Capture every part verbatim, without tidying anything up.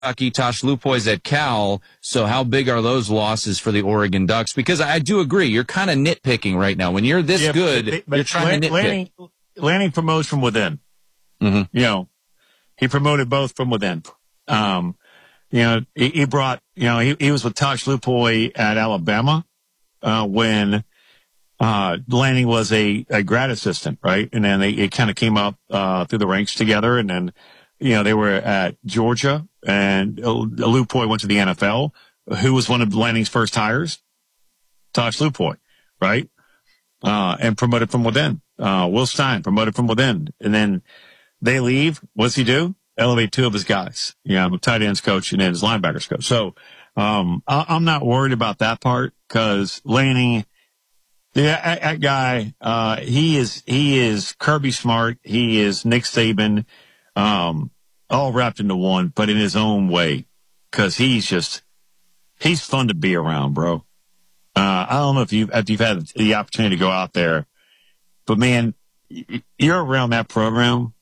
Kentucky, Tosh Lupoy's at Cal. So how big are those losses for the Oregon Ducks? Because I do agree, you're kind of nitpicking right now. When you're this yeah, good, but, but you're trying Lanning, to nitpick. Lanning, Lanning promotes from within. Mm-hmm. You know, he promoted both from within. Um, you know, he, he brought, you know, he, he was with Tosh Lupoy at Alabama uh, when uh, Lanning was a, a grad assistant, right? And then they it kind of came up uh, through the ranks together. And then, you know, they were at Georgia, and Lupoy went to the N F L. Who was one of Lanning's first hires? Tosh Lupoy, right? Uh, and promoted from within. Uh, Will Stein promoted from within. And then they leave. What's he do? Elevate two of his guys. You know, tight ends coach and then his linebackers coach. So, um, I, I'm not worried about that part because Lanning, yeah, that, that guy, uh, he is, he is Kirby Smart. He is Nick Saban, um, all wrapped into one, but in his own way. Cause he's just, he's fun to be around, bro. Uh, I don't know if you've, if you've had the opportunity to go out there, but man, you're around that program.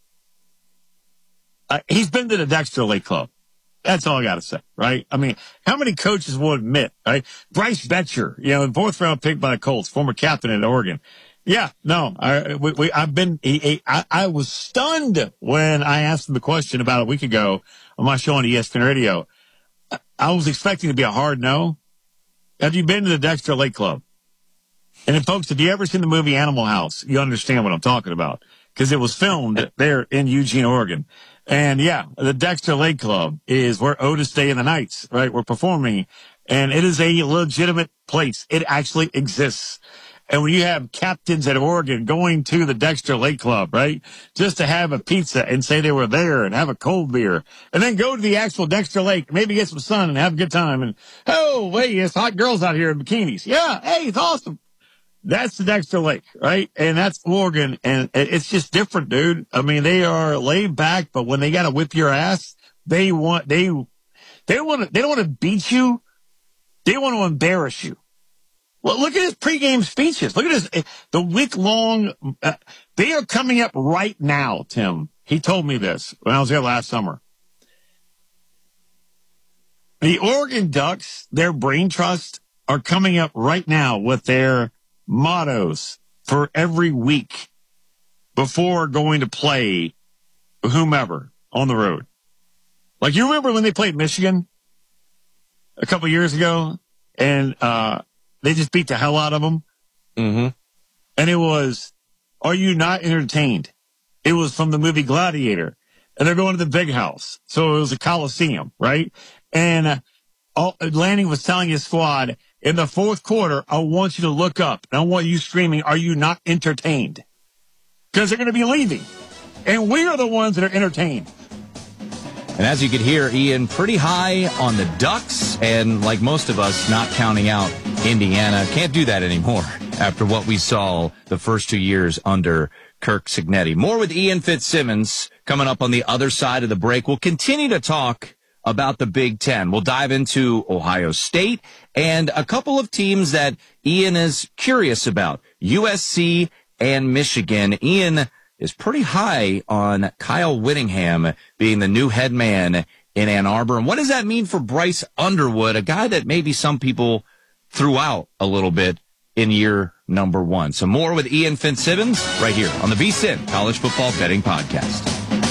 Uh, he's been to the Dexter Lake Club. That's all I got to say, right? I mean, how many coaches will admit, right? Bryce Betcher, you know, fourth round pick by the Colts, former captain at Oregon. Yeah, no, I, we, we, I've been, he, he, I, I was stunned when I asked him the question about a week ago on my show on E S P N Radio. I, I was expecting it to be a hard no. Have you been to the Dexter Lake Club? And then, folks, if you ever seen the movie Animal House, you understand what I'm talking about because it was filmed there in Eugene, Oregon. And yeah, the Dexter Lake Club is where Otis Day and the Knights, right, were performing. And it is a legitimate place. It actually exists. And when you have captains at Oregon going to the Dexter Lake Club, right, just to have a pizza and say they were there and have a cold beer and then go to the actual Dexter Lake, maybe get some sun and have a good time. And, oh, wait, it's hot girls out here in bikinis. Yeah, hey, it's awesome. That's the Dexter Lake, right? And that's Oregon. And it's just different, dude. I mean, they are laid back, but when they got to whip your ass, they want, they, they want to, they don't want to beat you. They want to embarrass you. Well, look at his pregame speeches. Look at his, the week long, uh, they are coming up right now, Tim. He told me this when I was there last summer. The Oregon Ducks, their brain trust, are coming up right now with their mottos for every week before going to play whomever on the road. Like, you remember when they played Michigan a couple years ago and uh they just beat the hell out of them? Mm-hmm. And it was, are you not entertained? It was from the movie Gladiator. And they're going to the big house. So it was a Coliseum, right? And uh, all, Lanning was telling his squad, in the fourth quarter, I want you to look up. And I want you screaming, are you not entertained? Because they're going to be leaving. And we are the ones that are entertained. And as you could hear, Ian, pretty high on the Ducks. And like most of us, not counting out Indiana. Can't do that anymore after what we saw the first two years under Kirk Cignetti. More with Ian Fitzsimmons coming up on the other side of the break. We'll continue to talk about the Big Ten. We'll dive into Ohio State and a couple of teams that Ian is curious about, U S C and Michigan. Ian is pretty high on Kyle Whittingham being the new head man in Ann Arbor. And what does that mean for Bryce Underwood, a guy that maybe some people threw out a little bit in year number one? So more with Ian Fitzsimmons right here on the V S I N College Football Betting Podcast.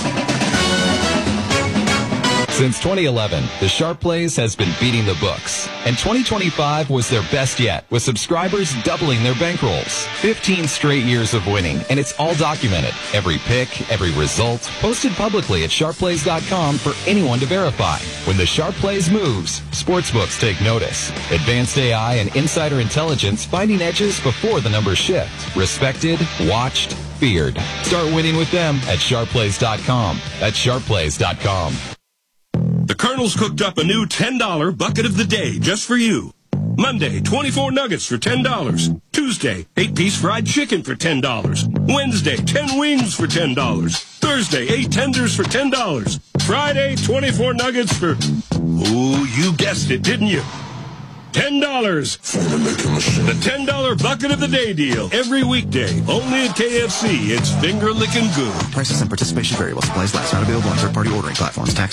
Since twenty eleven, the Sharp Plays has been beating the books, and twenty twenty-five was their best yet, with subscribers doubling their bankrolls. fifteen straight years of winning, and it's all documented. Every pick, every result, posted publicly at sharp plays dot com for anyone to verify. When the Sharp Plays moves, sportsbooks take notice. Advanced A I and insider intelligence finding edges before the numbers shift. Respected, watched, feared. Start winning with them at sharp plays dot com. That's sharp plays dot com. The Colonel's cooked up a new ten dollar bucket of the day just for you. Monday, twenty-four nuggets for ten dollars. Tuesday, eight piece fried chicken for ten dollars. Wednesday, ten wings for ten dollars. Thursday, eight tenders for ten dollars. Friday, twenty-four nuggets for, oh, you guessed it, didn't you? ten dollars. The ten dollar bucket of the day deal. Every weekday. Only at K F C. It's finger licking good. Prices and participation vary while supplies last. Not available on third-party ordering platforms. Tax extra.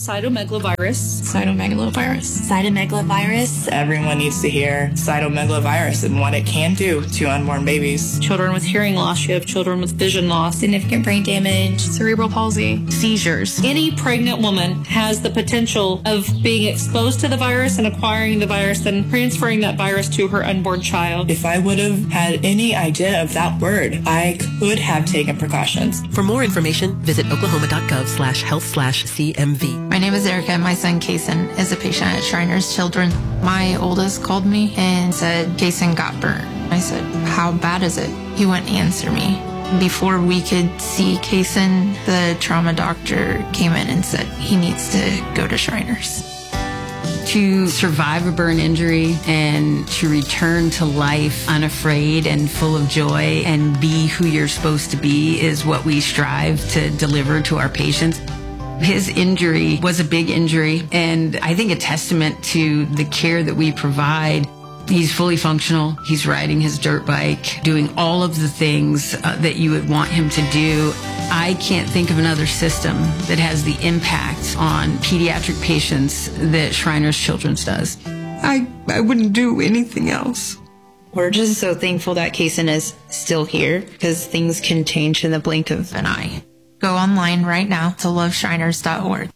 Cytomegalovirus. Cytomegalovirus. Cytomegalovirus. Everyone needs to hear cytomegalovirus and what it can do to unborn babies. Children with hearing loss. You have children with vision loss. Significant brain damage. Cerebral palsy. Seizures. Any pregnant woman has the potential of being exposed to the virus and acquiring the virus and transferring that virus to her unborn child. If I would have had any idea of that word, I could have taken precautions. For more information, visit oklahoma.gov slash health slash CMV. My name is Erica. My son, Kason, is a patient at Shriners Children. My oldest called me and said, Kason got burnt. I said, how bad is it? He wouldn't answer me. Before we could see Kason, the trauma doctor came in and said he needs to go to Shriners. To survive a burn injury and to return to life unafraid and full of joy and be who you're supposed to be is what we strive to deliver to our patients. His injury was a big injury, and I think a testament to the care that we provide. He's fully functional. He's riding his dirt bike, doing all of the things uh, that you would want him to do. I can't think of another system that has the impact on pediatric patients that Shriners Children's does. I, I wouldn't do anything else. We're just so thankful that Kason is still here because things can change in the blink of an eye. Go online right now to love shriners dot org.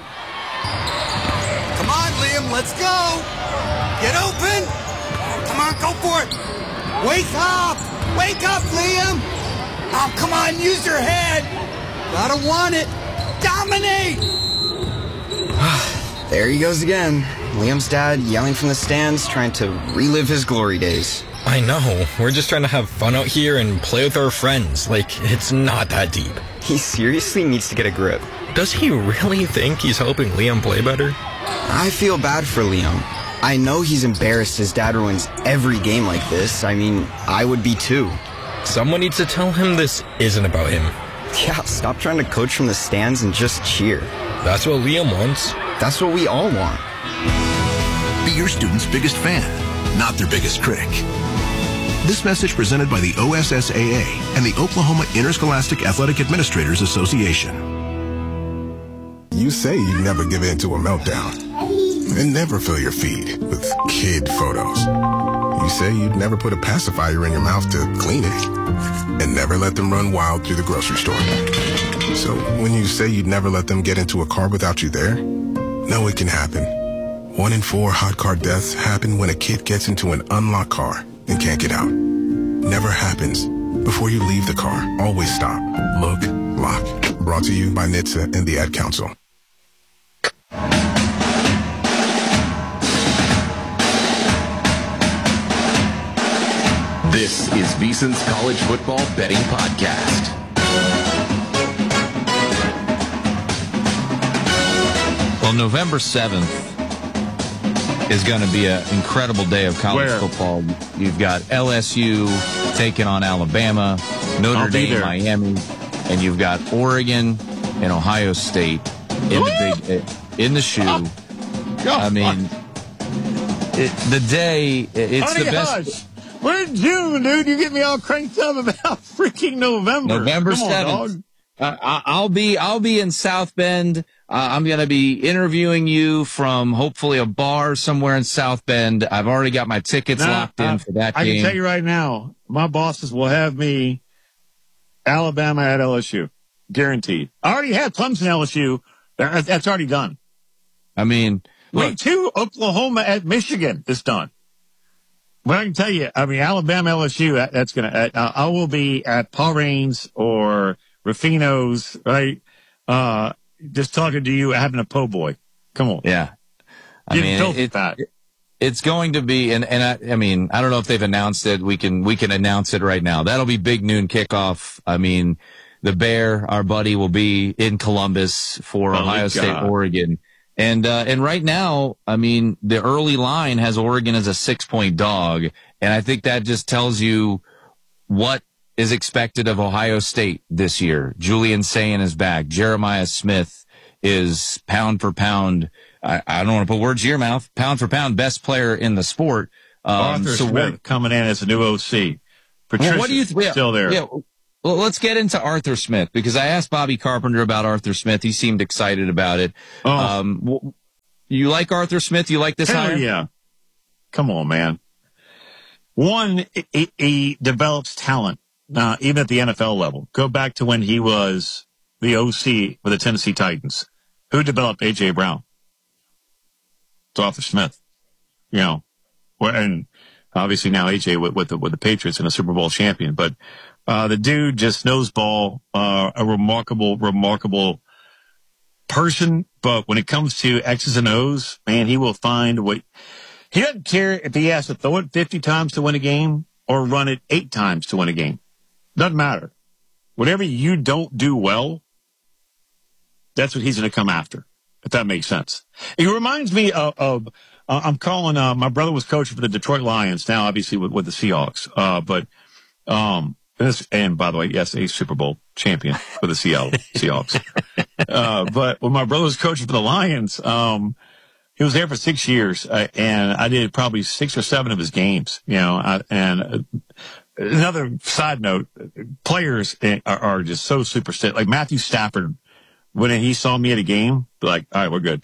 Come on, Liam, let's go. Get open. Come on, go for it. Wake up. Wake up, Liam. Oh, come on, use your head. Gotta want it. Dominate. There he goes again. Liam's dad yelling from the stands, trying to relive his glory days. I know. We're just trying to have fun out here and play with our friends. Like, it's not that deep. He seriously needs to get a grip. Does he really think he's helping Liam play better? I feel bad for Liam. I know he's embarrassed his dad ruins every game like this. I mean, I would be too. Someone needs to tell him this isn't about him. Yeah, stop trying to coach from the stands and just cheer. That's what Liam wants. That's what we all want. Be your student's biggest fan, not their biggest critic. This message presented by the O S S A A and the Oklahoma Interscholastic Athletic Administrators Association. You say you never give in to a meltdown and never fill your feed with kid photos. You say you'd never put a pacifier in your mouth to clean it and never let them run wild through the grocery store. So when you say you'd never let them get into a car without you there, no, it can happen. One in four hot car deaths happen when a kid gets into an unlocked car and can't get out. Never happens. Before you leave the car, always stop, look, lock. Brought to you by N H T S A and the Ad Council. This is VSiN's College Football Betting Podcast. Well, November seventh is going to be an incredible day of college Where? football. You've got L S U taking on Alabama, Notre Dame, Miami, and you've got Oregon and Ohio State in the big in the shoe. Oh. I mean, it, the day it's Honey, the best. Hush. We're in June, dude. You get me all cranked up about freaking November. November Come on, seventh. dog. Uh, I'll be I'll be in South Bend. Uh, I'm going to be interviewing you from hopefully a bar somewhere in South Bend. I've already got my tickets Now, locked in uh, for that I game. can tell you right now, my bosses will have me Alabama at L S U. Guaranteed. I already had Clemson L S U. That- That's already done. I mean, look, Wait, two, Oklahoma at Michigan is done. But I can tell you, I mean, Alabama L S U, that, that's going to, uh, I will be at Paul Raines or Rufino's, right? Uh, just talking to you, having a po' boy. Come on. Yeah. I Getting mean, filthy it, fat. it's going to be, and, and I, I mean, I don't know if they've announced it. We can, we can announce it right now. That'll be big noon kickoff. I mean, the Bear, our buddy, will be in Columbus for Oh, Ohio God. State, Oregon. And, uh, and right now, I mean, the early line has Oregon as a six point dog. And I think that just tells you what is expected of Ohio State this year. Julian Sayin is back. Jeremiah Smith is pound for pound. I, I don't want to put words in your mouth. Pound for pound, best player in the sport. Um, Arthur so Smith what, coming in as a new O C. Patricia well, what do you th- yeah, still there. Yeah, Well, let's get into Arthur Smith, because I asked Bobby Carpenter about Arthur Smith. He seemed excited about it. Oh. Um, you like Arthur Smith? You like this Hell hire? yeah. Come on, man. One, he, he develops talent, uh, even at the N F L level. Go back to when he was the O C for the Tennessee Titans. Who developed A J. Brown? It's Arthur Smith. You know, and obviously now A J with, with the with the Patriots and a Super Bowl champion. But uh, the dude just knows ball. Uh, a remarkable, remarkable person. But when it comes to X's and O's, man, he will find what. He doesn't care if he has to throw it fifty times to win a game or run it eight times to win a game. Doesn't matter. Whatever you don't do well, that's what he's going to come after, if that makes sense. It reminds me of, of uh, I'm calling, uh, my brother was coaching for the Detroit Lions, now obviously with, with the Seahawks. Uh, but, um, this, and by the way, yes, a Super Bowl champion for the Seattle Seahawks. Uh, but when my brother was coaching for the Lions, um, he was there for six years, uh, and I did probably six or seven of his games, you know, I, and uh, another side note, players are, are just so superstitious. Like Matthew Stafford, when he saw me at a game, like, all right, we're good.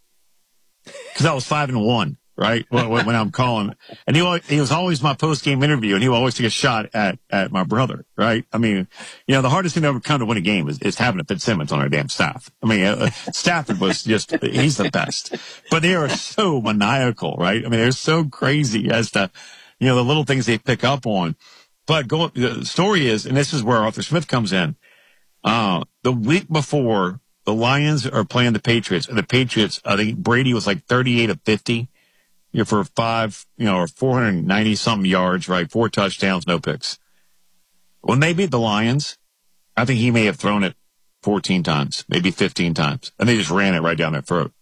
Cause I was five and one, right? when, when I'm calling, and he, he was always my post-game interview, and he would always take a shot at, at my brother, right? I mean, you know, the hardest thing to overcome to win a game is, is having a Fitzsimmons on our damn staff. I mean, uh, Stafford was just, he's the best, but they are so maniacal, right? I mean, they're so crazy as to, you know, the little things they pick up on. But go, the story is, and this is where Arthur Smith comes in. Uh, the week before, the Lions are playing the Patriots, and the Patriots, I think Brady was like thirty-eight of fifty, you know, for five, you know, or four hundred ninety something yards, right? Four touchdowns, no picks. When they beat the Lions, I think he may have thrown it fourteen times, maybe fifteen times, and they just ran it right down their throat.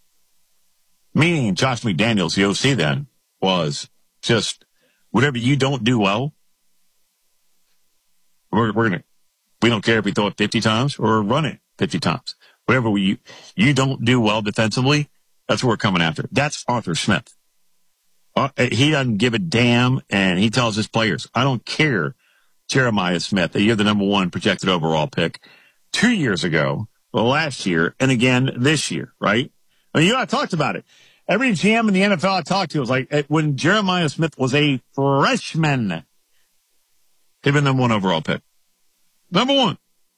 Meaning Josh McDaniels, the O C then, was just, whatever you don't do well, we're, we're going to, we don't care if we throw it fifty times or run it fifty times. Whatever we, you don't do well defensively, that's what we're coming after. That's Arthur Smith. Uh, he doesn't give a damn, and he tells his players, I don't care, Jeremiah Smith, that you're the number one projected overall pick two years ago, well, last year, and again this year, right? I mean, you know, I talked about it. Every G M in the N F L I talked to was like, when Jeremiah Smith was a freshman, he'd been number one overall pick. Number one.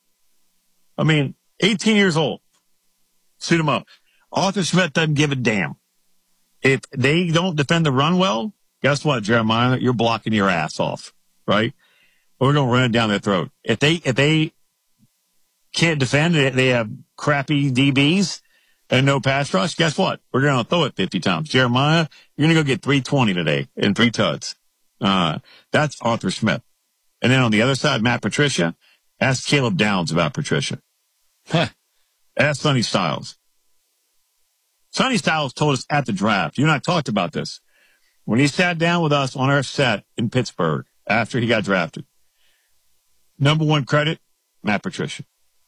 I mean, eighteen years old. Suit him up. Arthur Smith doesn't give a damn. If they don't defend the run well, guess what, Jeremiah? You're blocking your ass off, right? We're going to run it down their throat. If they, if they can't defend, they have crappy D Bs and no pass rush, guess what? We're going to throw it fifty times. Jeremiah, you're going to go get three twenty today in three tuds. Uh, that's Arthur Smith. And then on the other side, Matt Patricia. Ask Caleb Downs about Patricia. Huh. Ask Sonny Styles. Sonny Styles told us at the draft, you and I talked about this, when he sat down with us on our set in Pittsburgh after he got drafted. Number one credit, Matt Patricia.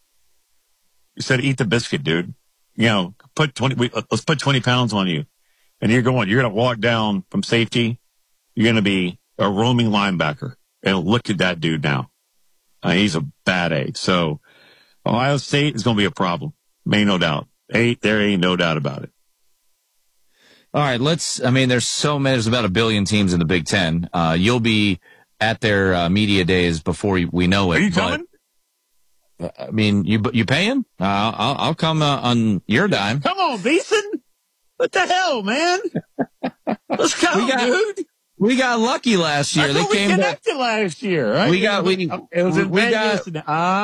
He said, eat the biscuit, dude. You know, put twenty, let's put twenty pounds on you. And you're going, you're going to walk down from safety. You're going to be a roaming linebacker. And look at that dude now. Uh, he's a bad egg. So Ohio State is going to be a problem. May no doubt. Ain't, there ain't no doubt about it. All right, let's, I mean, there's so many, there's about a billion teams in the Big Ten. Uh, you'll be at their uh, media days before we know it. Are you coming? But, I mean, you you paying? Uh, I'll, I'll come uh, on your dime. Come on, Beeson. What the hell, man? Let's go, we got, dude. We got lucky last year. I they thought came we connected back. last year, right? We got we it was in we Vegas. got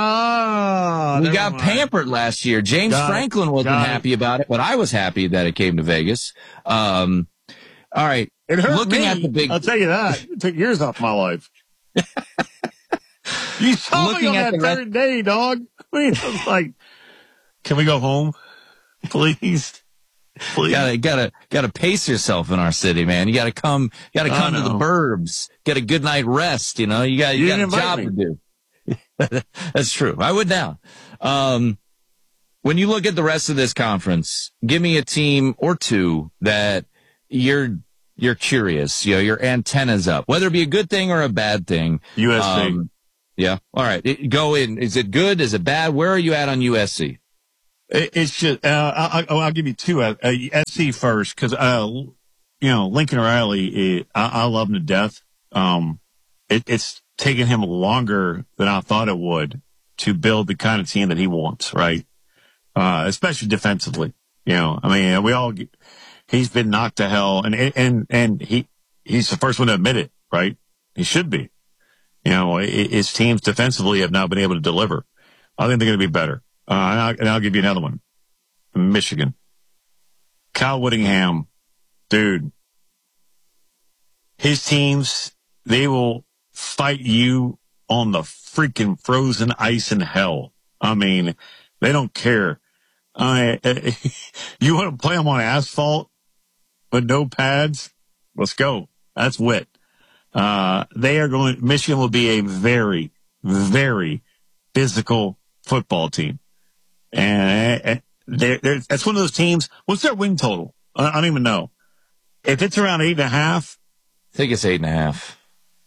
ah, we got mind. pampered last year. James got Franklin wasn't got happy it. about it, but I was happy that it came to Vegas. Um, all right, it hurt looking me. at the big. I'll tell you that. It took years off my life. You saw looking me on that third rest- day, dog. I mean, I was like, "Can we go home, please?" Please. Gotta, gotta, gotta pace yourself in our city, man. You gotta come, you gotta come to the burbs, get a good night rest. You know, you got, you, you got a job me. to do. That's true. I would now. Um, when you look at the rest of this conference, give me a team or two that you're, you're curious, you know, your antennas up, whether it be a good thing or a bad thing. U S C. Um, Yeah. All right. It, go in. Is it good? Is it bad? Where are you at on U S C? It, it's just, uh, I, I'll give you two. Uh, uh, S C first, because, uh, you know, Lincoln Riley, it, I, I love him to death. Um, it, it's taken him longer than I thought it would to build the kind of team that he wants, right? Uh, especially defensively. You know, I mean, we all, he's been knocked to hell, and, and, and he, he's the first one to admit it, right? He should be. You know, his teams defensively have not been able to deliver. I think they're going to be better. Uh, and, I'll, and I'll give you another one. Michigan. Kyle Whittingham, dude. His teams, they will fight you on the freaking frozen ice in hell. I mean, they don't care. Uh, you want to play them on asphalt with no pads? Let's go. That's wit. Uh, they are going, Michigan will be a very, very physical football team. And they're, they're, that's one of those teams. What's their win total? I, I don't even know. If it's around eight and a half. I think it's eight and a half.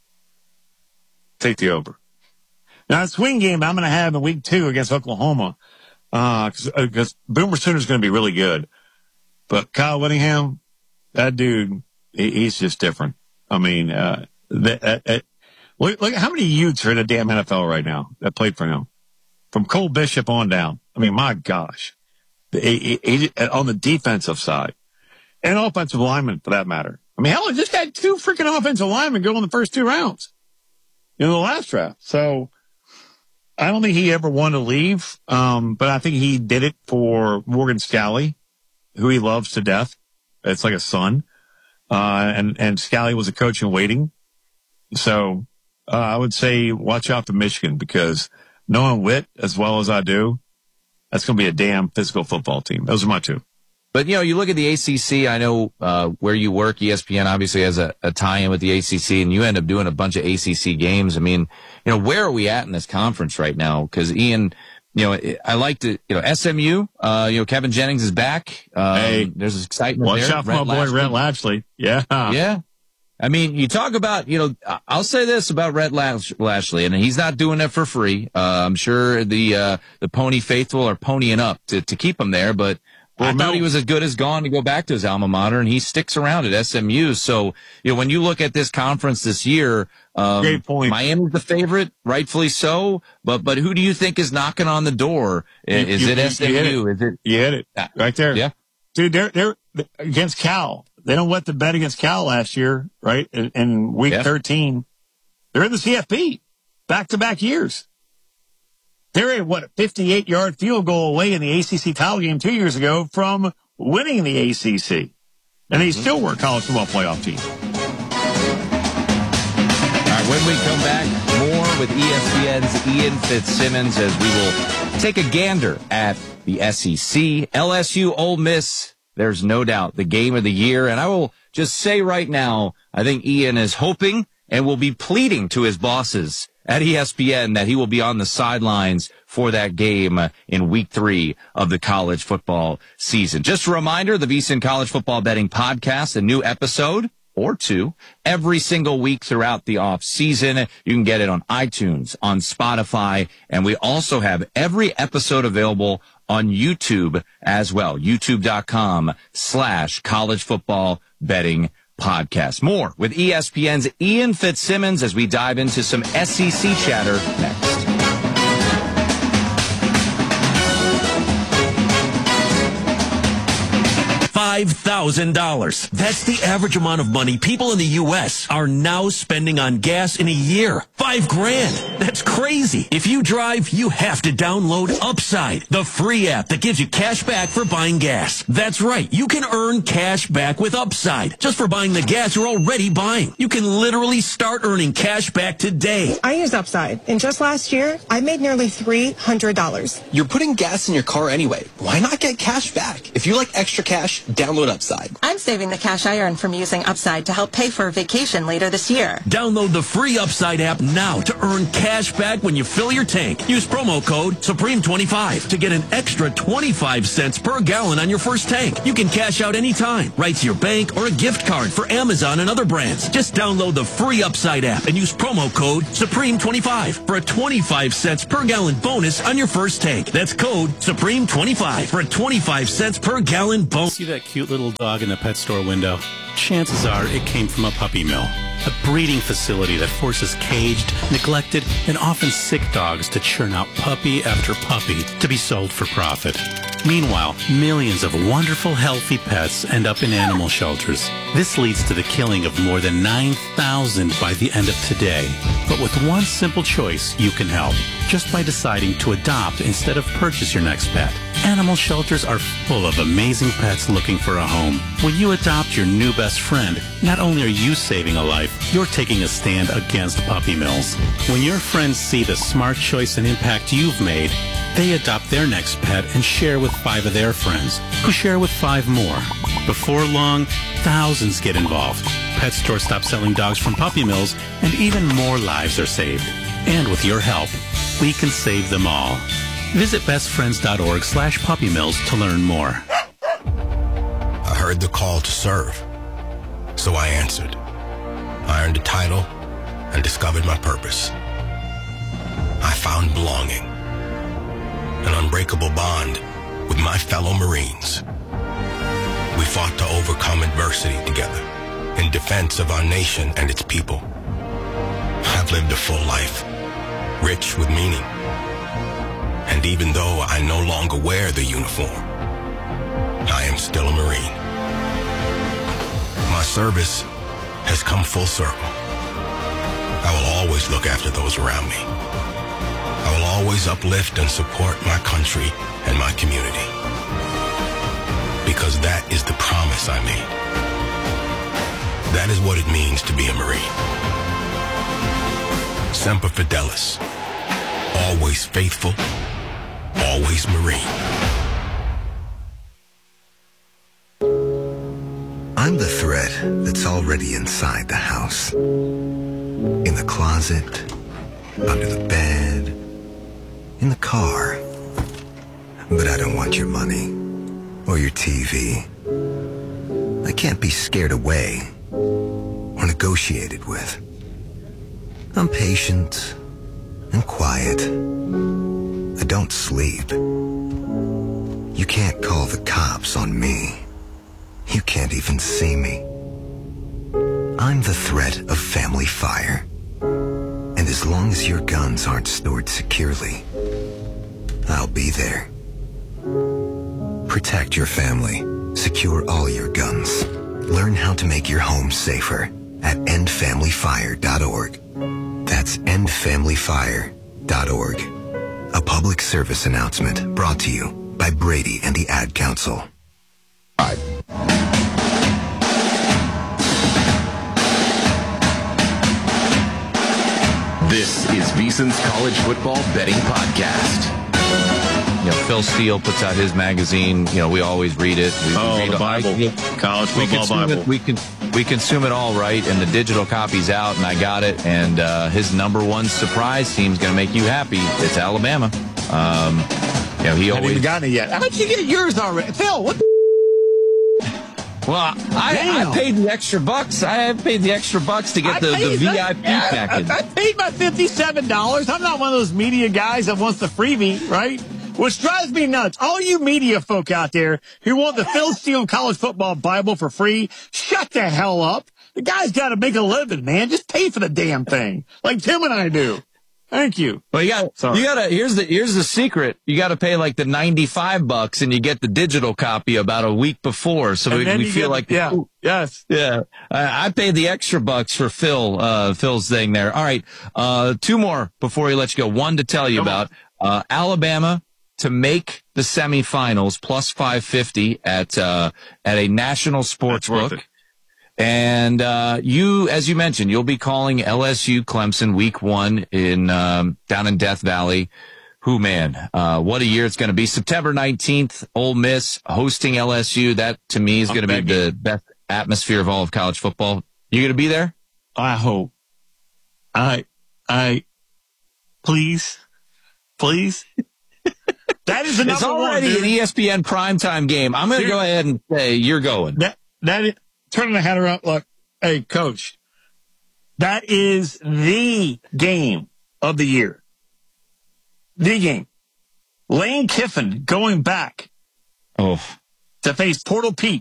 Take the over. Now, a swing game I'm going to have in week two against Oklahoma. Uh, cause, uh, cause Boomer Sooner's going to be really good. But Kyle Whittingham, that dude, he, he's just different. I mean, uh, that, uh, uh, look, look at how many youths are in the damn N F L right now that played for him. From Cole Bishop on down. I mean, my gosh. He, he, he, on the defensive side. And offensive linemen, for that matter. I mean, hell, he just had two freaking offensive linemen go in the first two rounds. In the last draft. So, I don't think he ever wanted to leave. Um, but I think he did it for Morgan Scalley, who he loves to death. It's like a son. Uh, and, and Scalley was a coach in waiting. So, uh, I would say watch out for Michigan, because knowing Witt as well as I do, that's going to be a damn physical football team. Those are my two. But, you know, you look at the A C C, I know, uh, where you work, E S P N obviously has a, a tie-in with the A C C, and you end up doing a bunch of A C C games. I mean, you know, where are we at in this conference right now? Because Ian, you know, I like to, you know, S M U, uh, you know, Kevin Jennings is back. Um, hey, there's excitement watch there. Watch out for my boy, Rhett Lashley. Yeah. Yeah. I mean, you talk about, you know, I'll say this about Rhett Lash- Lashley, and he's not doing it for free. Uh, I'm sure the, uh, the Pony faithful are ponying up to, to keep him there, but well, I thought no. he was as good as gone to go back to his alma mater, and he sticks around at S M U. So, you know, when you look at this conference this year, um, Great point. Miami's the favorite, rightfully so, but, but who do you think is knocking on the door? Is you, it you, S M U? You hit it. Is it? You hit it. Right there. Yeah. Dude, they're, they're against Cal. They don't wet the bet against Cal last year, right? In, in week yeah. thirteen. They're in the C F P back-to-back years. They're a, what, fifty-eight yard field goal away in the A C C title game two years ago from winning the A C C. And they still were a college football playoff team. All right, when we come back, more with E S P N's Ian Fitzsimmons as we will take a gander at the S E C. L S U Ole Miss, there's no doubt, the game of the year. And I will just say right now, I think Ian is hoping and will be pleading to his bosses at E S P N that he will be on the sidelines for that game in week three of the college football season. Just a reminder, the VSiN College Football Betting Podcast, a new episode or two every single week throughout the off season. You can get it on iTunes, on Spotify, and we also have every episode available on YouTube as well. YouTube.com slash college football betting podcast. More with E S P N's Ian Fitzsimmons as we dive into some S E C chatter next. five thousand dollars. That's the average amount of money people in the U S are now spending on gas in a year. Five grand. That's crazy. If you drive, you have to download Upside, the free app that gives you cash back for buying gas. That's right. You can earn cash back with Upside just for buying the gas you're already buying. You can literally start earning cash back today. I use Upside, and just last year, I made nearly three hundred dollars. You're putting gas in your car anyway. Why not get cash back? If you like extra cash, download Download Upside. I'm saving the cash I earn from using Upside to help pay for a vacation later this year. Download the free Upside app now to earn cash back when you fill your tank. Use promo code Supreme twenty-five to get an extra twenty-five cents per gallon on your first tank. You can cash out anytime, right to your bank or a gift card for Amazon and other brands. Just download the free Upside app and use promo code Supreme twenty-five for a twenty-five cents per gallon bonus on your first tank. That's code Supreme twenty-five for a twenty-five cents per gallon bonus. See that cute little dog in the pet store window? Chances are it came from a puppy mill, a breeding facility that forces caged, neglected, and often sick dogs to churn out puppy after puppy to be sold for profit. Meanwhile, millions of wonderful, healthy pets end up in animal shelters. This leads to the killing of more than nine thousand by the end of today. But with one simple choice, you can help, just by deciding to adopt instead of purchase your next pet. Animal shelters are full of amazing pets looking for a home. When you adopt your new best friend, not only are you saving a life, you're taking a stand against puppy mills. When your friends see the smart choice and impact you've made, they adopt their next pet and share with five of their friends, who share with five more. Before long, thousands get involved. Pet stores stop selling dogs from puppy mills, and even more lives are saved. And with your help, we can save them all. Visit bestfriends.org slash puppy mills to learn more. I heard the call to serve, so I answered. I earned a title and discovered my purpose. I found belonging, an unbreakable bond with my fellow Marines. We fought to overcome adversity together in defense of our nation and its people. I've lived a full life, rich with meaning. And even though I no longer wear the uniform, I am still a Marine. My service has come full circle. I will always look after those around me. I will always uplift and support my country and my community. Because that is the promise I made. That is what it means to be a Marine. Semper Fidelis. Always faithful. Always Marine. I'm the thread that's already inside the house. In the closet, under the bed, in the car. But I don't want your money or your T V. I can't be scared away or negotiated with. I'm patient and quiet. I don't sleep. You can't call the cops on me. You can't even see me. I'm the threat of family fire. And as long as your guns aren't stored securely, I'll be there. Protect your family. Secure all your guns. Learn how to make your home safer at end family fire dot org. That's end family fire dot org. A public service announcement brought to you by Brady and the Ad Council. Right. This is VSiN's College Football Betting Podcast. You know, Phil Steele puts out his magazine. You know, we always read it. We oh, read the Bible. I, College Football Bible. It, we, can, we consume it all, right? And the digital copy's out, and I got it. And uh, his number one surprise team's going to make you happy. It's Alabama. Um, you know, he I always... haven't gotten it yet. How did you get yours already? Phil, what the... Well, I, I paid the extra bucks. I paid the extra bucks to get the, the V I P that, package. I, I paid my fifty-seven dollars. I'm not one of those media guys that wants the freebie, right? Which drives me nuts. All you media folk out there who want the Phil Steele College Football Bible for free, shut the hell up. The guy's got to make a living, man. Just pay for the damn thing, like Tim and I do. Thank you. Well, you got you got to here's the here's the secret. You got to pay like the ninety-five bucks, and you get the digital copy about a week before. So we, we feel like yeah, ooh, yes, yeah. I, I paid the extra bucks for Phil uh, Phil's thing there. All right, uh, two more before we let you go. One to tell you Come about uh, Alabama to make the semifinals plus five fifty at uh, at a national sports book. And, uh, you, as you mentioned, you'll be calling L S U Clemson week one in, um, down in Death Valley. who man, uh, what a year it's going to be. September nineteenth, Ole Miss hosting L S U. That to me is going to be the best atmosphere of all of college football. You going to be there? I hope. I, I, please, please. That is It's already one, an E S P N primetime game. I'm going to go ahead and say you're going. That, that is, turning the hat around. Look, hey, coach, that is the game of the year. The game. Lane Kiffin going back oh. to face Portal Pete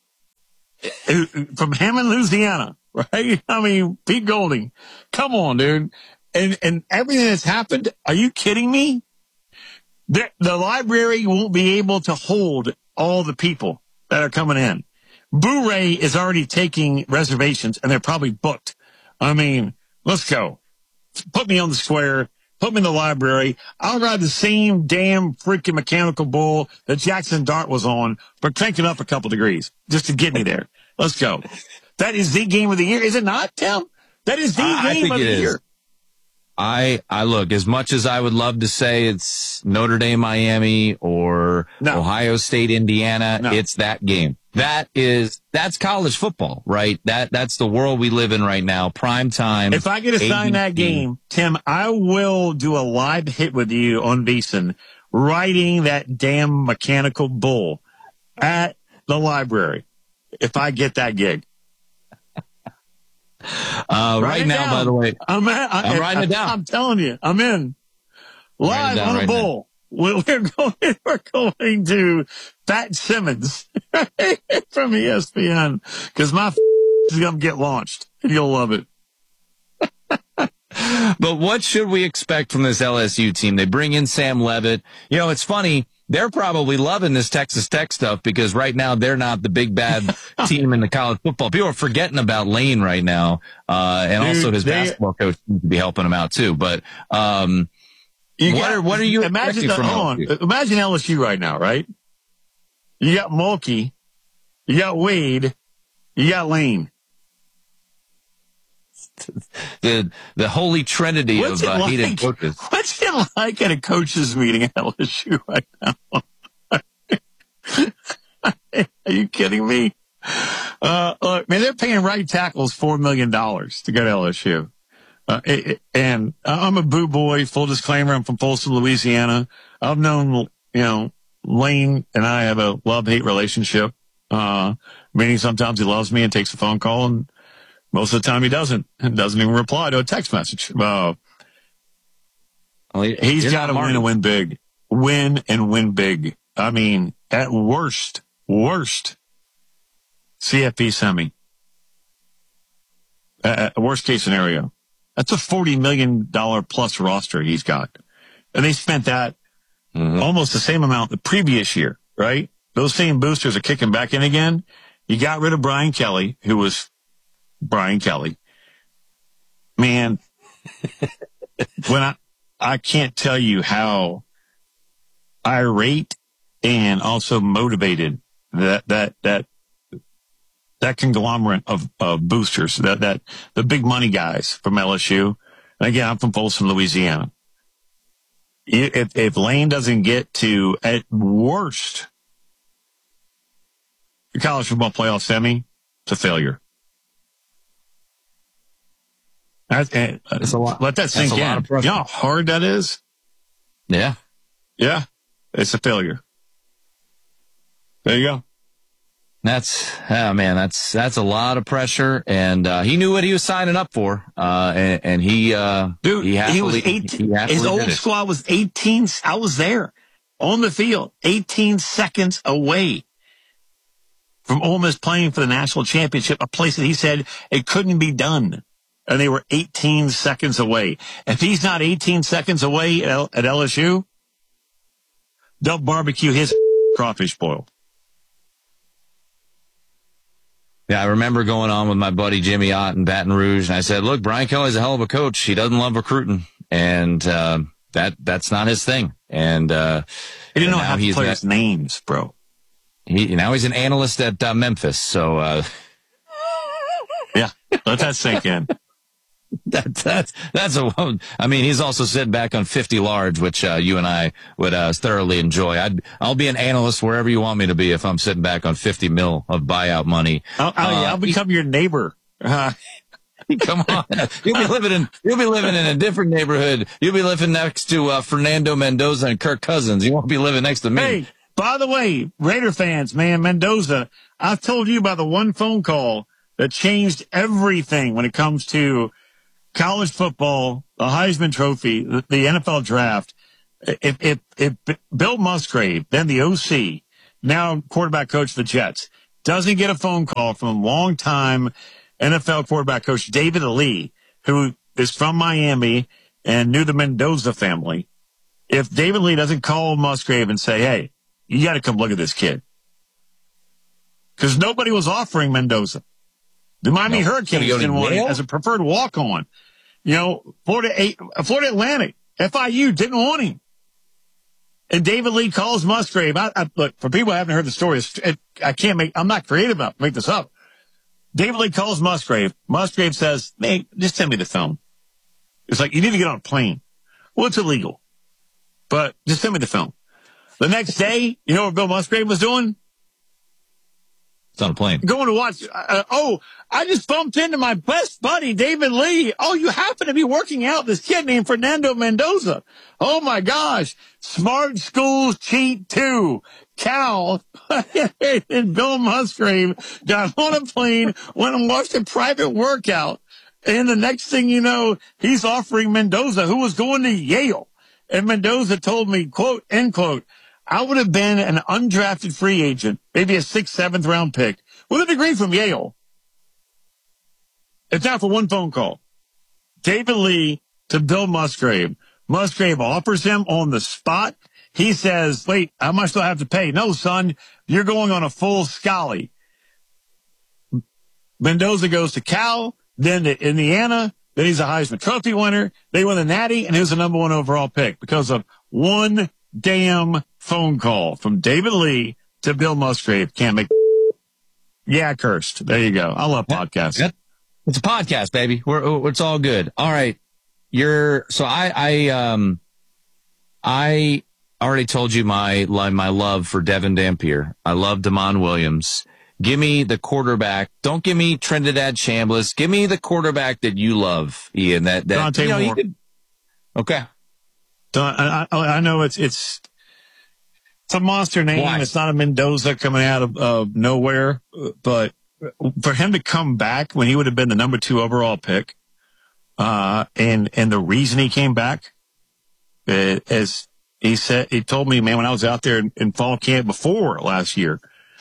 from Hammond, Louisiana, right? I mean, Pete Golding. Come on, dude. And, and everything that's happened, are you kidding me? The, the library won't be able to hold all the people that are coming in. Boo Ray is already taking reservations, and they're probably booked. I mean, let's go. Put me on the square. Put me in the library. I'll ride the same damn freaking mechanical bull that Jackson Dart was on, but crank it up a couple degrees just to get me there. Let's go. That is the game of the year, is it not, Tim? That is the I, game I of the is. year. I, I look, as much as I would love to say it's Notre Dame, Miami or no. Ohio State, Indiana, no. it's that game. That is, that's college football, right? That, that's the world we live in right now. Prime time. If I get assigned that game, Tim, I will do a live hit with you on VSiN riding that damn mechanical bull at the library. If I get that gig. Uh, right now, down. by the way, I'm, at, I, I'm writing I, it down. I'm telling you, I'm in live on a right bull. We're going, we're going to Pat Simmons from E S P N because my f- is going to get launched and you'll love it. But what should we expect from this L S U team? They bring in Sam Levitt. You know, it's funny. They're probably loving this Texas Tech stuff because right now they're not the big bad team in the college football. People are forgetting about Lane right now. Uh, and Dude, also his they, basketball coach seems to be helping him out too. But, um, you what got, are, what are you imagine expecting the, from hold L S U? on. Imagine L S U right now, right? You got Mulkey, you got Wade, you got Lane. The, the holy trinity What's of uh, like, hated coaches. What's it like at a coaches meeting at L S U right now? Are you kidding me? Uh, look, man, they're paying right tackles four million dollars to go to L S U. Uh, it, it, and I'm a boo boy. Full disclaimer, I'm from Folsom, Louisiana. I've known, you know, Lane and I have a love-hate relationship. Uh, meaning sometimes he loves me and takes a phone call, and most of the time he doesn't, and doesn't even reply to a text message. Uh, well, he, he's got to win and win big. Win and win big. I mean, at worst, worst, C F P semi. Uh, worst case scenario. That's a forty million dollars plus roster he's got. And they spent that mm-hmm. almost the same amount the previous year, right? Those same boosters are kicking back in again. You got rid of Brian Kelly, who was Brian Kelly. Man, when I, I can't tell you how irate and also motivated that, that, that, that conglomerate of, of boosters, that, that, the big money guys from L S U. And again, I'm from Folsom, Louisiana. If, if Lane doesn't get to, at worst, the college football playoff semi, it's a failure. That's, it's a lot. Let that sink in. You know how hard that is? Yeah. Yeah. It's a failure. There you go. That's, oh man, that's, that's a lot of pressure. And, uh, he knew what he was signing up for. Uh, and, and he, uh, dude, he, he was eighteen. He his old squad was eighteen. I was there on the field, eighteen seconds away from Ole Miss playing for the national championship, a place that he said it couldn't be done. And they were eighteen seconds away. If he's not eighteen seconds away at, L- at L S U, they'll barbecue his crawfish boil. Yeah, I remember going on with my buddy Jimmy Ott in Baton Rouge, and I said, look, Brian Kelly's a hell of a coach. He doesn't love recruiting, and uh, that that's not his thing. And uh, he didn't know how to play his names, bro. He now he's an analyst at uh, Memphis, so uh, yeah, let that sink in. that, that's, that's a, I mean, he's also sitting back on fifty large, which, uh, you and I would, uh, thoroughly enjoy. I'd, I'll be an analyst wherever you want me to be if I'm sitting back on fifty mil of buyout money. I'll, I'll, uh, I'll become your neighbor. Uh, Come on. You'll be living in, you'll be living in a different neighborhood. You'll be living next to, uh, Fernando Mendoza and Kirk Cousins. You won't be living next to me. Hey, by the way, Raider fans, man, Mendoza, I've told you about the one phone call that changed everything when it comes to college football, the Heisman Trophy, the, the N F L draft. If, if, if Bill Musgrave, then the O C, now quarterback coach of the Jets, doesn't get a phone call from longtime N F L quarterback coach David Lee, who is from Miami and knew the Mendoza family. If David Lee doesn't call Musgrave and say, hey, you got to come look at this kid. Because nobody was offering Mendoza. The Miami no, Hurricanes didn't want him as a preferred walk-on. You know, Florida, Florida Atlantic, F I U didn't want him. And David Lee calls Musgrave. I, I, look, for people who haven't heard the story, it, I can't make, I'm not creative enough to make this up. David Lee calls Musgrave. Musgrave says, hey, just send me the film. It's like, you need to get on a plane. Well, it's illegal. But just send me the film. The next day, you know what Bill Musgrave was doing? It's on a plane. Going to watch. Uh, oh, I just bumped into my best buddy, David Lee. Oh, you happen to be working out this kid named Fernando Mendoza. Oh, my gosh. Smart schools cheat, too. Cal and Bill Musgrave got on a plane, went and watched a private workout. And the next thing you know, he's offering Mendoza, who was going to Yale. And Mendoza told me, quote, end quote, I would have been an undrafted free agent, maybe a sixth, seventh round pick, with a degree from Yale. It's not for one phone call. David Lee to Bill Musgrave. Musgrave offers him on the spot. He says, wait, how much do I have to pay? No, son, you're going on a full Scully. Mendoza goes to Cal, then to Indiana, then he's a Heisman Trophy winner. They win the Natty, and he was the number one overall pick because of one damn phone call from David Lee to Bill Musgrave. Can't make. Yeah, cursed. There you go. I love podcasts. Yeah, it's a podcast, baby. We're, it's all good. All right. You're, so I, I, um, I already told you my, my love for Devin Dampier. I love Damon Williams. Give me the quarterback. Don't give me Trinidad Chambliss. Give me the quarterback that you love, Ian. That, that, Dante you know, Moore. Could, okay. I, I, I know it's, it's, it's a monster name. Why? It's not a Mendoza coming out of uh, nowhere, but for him to come back when he would have been the number two overall pick, uh, and, and the reason he came back, uh, as he said, he told me, man, when I was out there in, in fall camp before last year,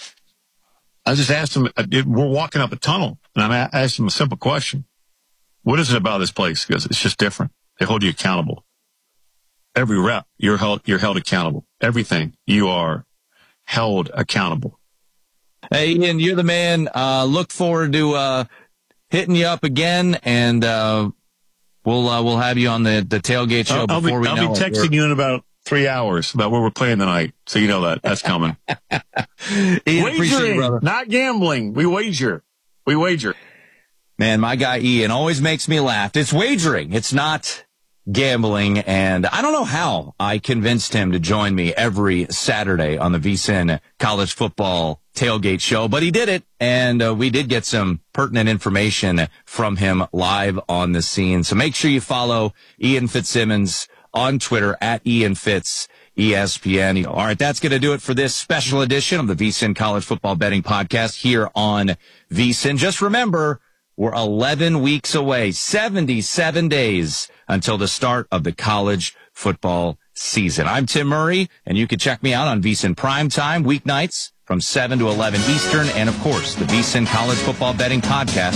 I just asked him, we're walking up a tunnel, and I asked him a simple question. What is it about this place? Because it's just different. They hold you accountable. Every rep, you're held, you're held accountable. Everything, you are held accountable. Hey, Ian, you're the man. Uh, look forward to, uh, hitting you up again, and, uh, we'll, uh, we'll have you on the, the tailgate show I'll, before I'll be, we I'll know be it. texting We're... you in about three hours about where we're playing tonight. So you know that. That's coming. Ian, Wagering, you, not gambling. We wager. We wager. Man, my guy Ian always makes me laugh. It's wagering. It's not gambling. And I don't know how I convinced him to join me every Saturday on the VSiN College Football Tailgate Show, but he did it. And uh, we did get some pertinent information from him live on the scene. So make sure you follow Ian Fitzsimmons on Twitter at Ian Fitz E S P N. All right, that's going to do it for this special edition of the VSiN College Football Betting Podcast here on VSiN. Just remember, we're eleven weeks away, seventy-seven days until the start of the college football season. I'm Tim Murray, and you can check me out on VSiN Primetime weeknights from seven to eleven Eastern, and of course, the VSiN College Football Betting Podcast.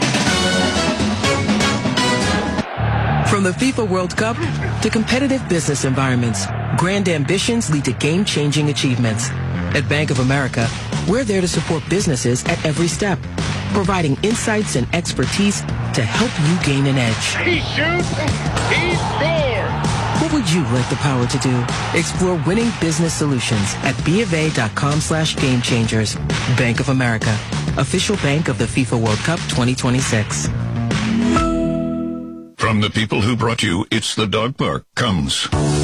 From the FIFA World Cup to competitive business environments, grand ambitions lead to game-changing achievements. At Bank of America, we're there to support businesses at every step, providing insights and expertise to help you gain an edge. He shoots, he scores! What would you like the power to do? Explore winning business solutions at BofA.com slash game changers. Bank of America, official bank of the FIFA World Cup twenty twenty-six. From the people who brought you It's the Dog Park comes